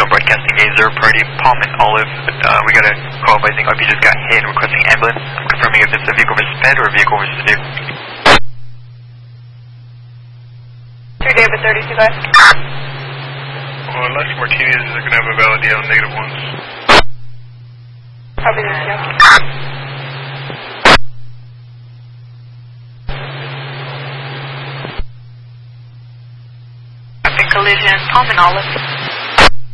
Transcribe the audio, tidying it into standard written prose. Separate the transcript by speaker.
Speaker 1: Stone Broadcasting, Azer, Party, Palm and Olive. We got a call advising RP just got hit and requesting ambulance. I'm confirming if it's a vehicle versus ped or a vehicle versus vehicle.
Speaker 2: 3 David 32 guys.
Speaker 3: Well, unless Martinez is going to have a valid on negative ones.
Speaker 2: Probably this, yeah.
Speaker 4: Collision, Palm and Olive.